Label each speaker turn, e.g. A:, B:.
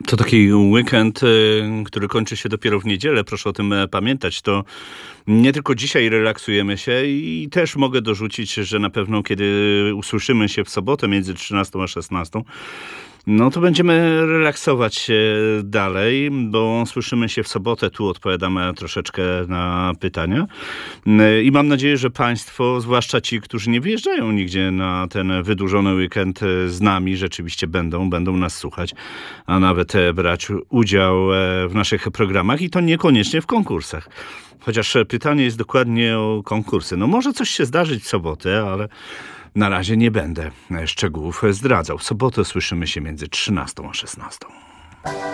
A: To taki weekend, który kończy się dopiero w niedzielę, proszę o tym pamiętać. To nie tylko dzisiaj relaksujemy się i też mogę dorzucić, że na pewno kiedy usłyszymy się w sobotę między 13 a 16, no to będziemy relaksować się dalej, bo słyszymy się w sobotę. Tu odpowiadamy troszeczkę na pytania. I mam nadzieję, że państwo, zwłaszcza ci, którzy nie wyjeżdżają nigdzie na ten wydłużony weekend z nami, rzeczywiście będą nas słuchać, a nawet brać udział w naszych programach i to niekoniecznie w konkursach. Chociaż pytanie jest dokładnie o konkursy. No może coś się zdarzyć w sobotę, ale na razie nie będę szczegółów zdradzał. W sobotę słyszymy się między 13 a 16.